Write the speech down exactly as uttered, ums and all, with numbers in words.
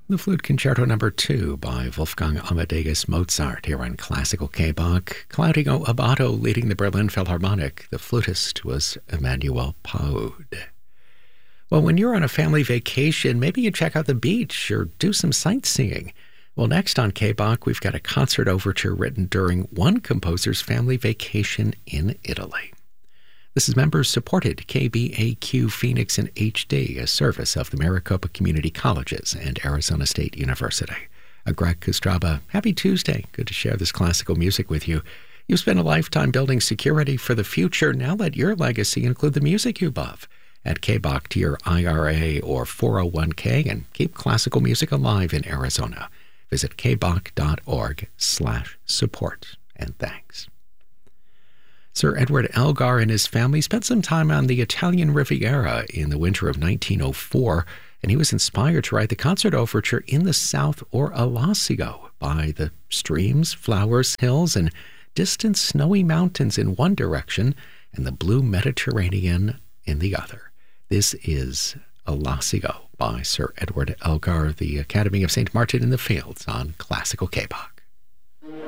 The Flute Concerto Number two by Wolfgang Amadeus Mozart here on Classical K-Bach. Claudio Abbado leading the Berlin Philharmonic. The flutist was Emmanuel Paud. Well, when you're on a family vacation, maybe you check out the beach or do some sightseeing. Well, next on K-Bach, we've got a concert overture written during one composer's family vacation in Italy. This is members-supported K B A Q Phoenix in H D, a service of the Maricopa Community Colleges and Arizona State University. Uh, Greg Kostraba, happy Tuesday. Good to share this classical music with you. You've spent a lifetime building security for the future. Now let your legacy include the music you love. Add K-Bach to your I R A or four oh one k and keep classical music alive in Arizona. Visit kbach.org slash support. And thanks. Sir Edward Elgar and his family spent some time on the Italian Riviera in the winter of nineteen oh four, and he was inspired to write the concert overture In the South or Alassio by the streams, flowers, hills, and distant snowy mountains in one direction and the blue Mediterranean in the other. This is Alassio by Sir Edward Elgar, the Academy of Saint Martin in the Fields on Classical K-Bach.